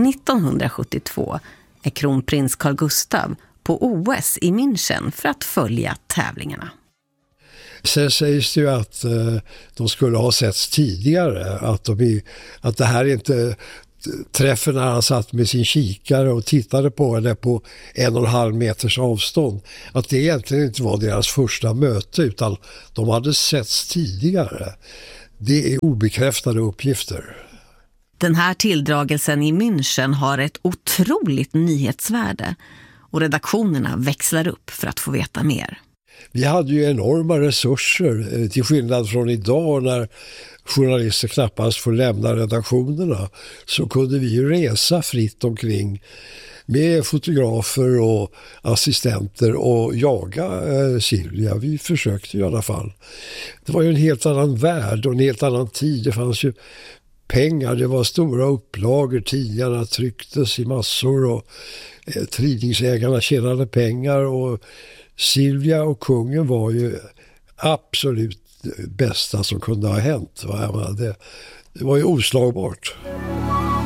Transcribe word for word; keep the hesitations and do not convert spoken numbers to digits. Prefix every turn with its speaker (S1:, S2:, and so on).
S1: nittonhundrasjuttiotvå är kronprins Carl Gustaf på O S i München för att följa tävlingarna.
S2: Sen sägs det ju att eh, de skulle ha setts tidigare, att, de, att det här inte träffen när han satt med sin kikare och tittade på henne på en och en halv meters avstånd, att det egentligen inte var deras första möte utan de hade setts tidigare. Det är obekräftade uppgifter.
S1: Den här tilldragelsen i München har ett otroligt nyhetsvärde och redaktionerna växlar upp för att få veta mer.
S2: Vi hade ju enorma resurser till skillnad från idag när journalister knappast får lämna redaktionerna, så kunde vi ju resa fritt omkring med fotografer och assistenter och jaga eh, Silvia. Vi försökte i alla fall. Det var ju en helt annan värld och en helt annan tid. Det fanns ju pengar, det var stora upplagor, tidningarna trycktes i massor och eh, tidningsägarna tjänade pengar och Silvia och kungen var ju absolut bästa som kunde ha hänt. Va? Det, det var ju oslagbart.